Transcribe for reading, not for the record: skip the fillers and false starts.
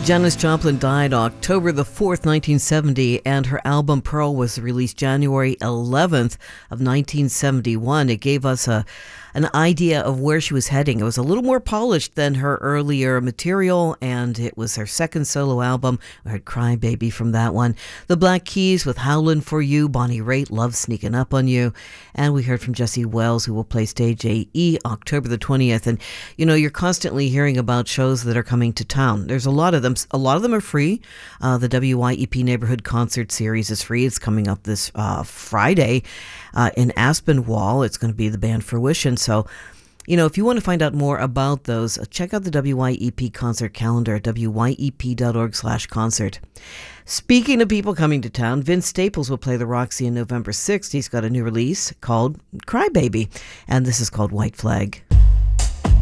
Janis Joplin died October the 4th, 1970, and her album Pearl was released January 11th of 1971. It gave us an idea of where she was heading. It was a little more polished than her earlier material, and it was her second solo album. We heard Cry Baby from that one. The Black Keys with Howlin' For You, Bonnie Raitt, Love Sneaking Up On You, and we heard from Jesse Wells, who will play Stage AE October the 20th. And, you know, you're constantly hearing about shows that are coming to town. There's a lot of them. A lot of them are free. The WYEP Neighborhood Concert Series is free. It's coming up this Friday in Aspinwall. It's going to be the band Fruition. So, you know, if you want to find out more about those, check out the WYEP concert calendar at wyep.org/concert. Speaking of people coming to town, Vince Staples will play the Roxy on November 6th. He's got a new release called Cry Baby, and this is called White Flag.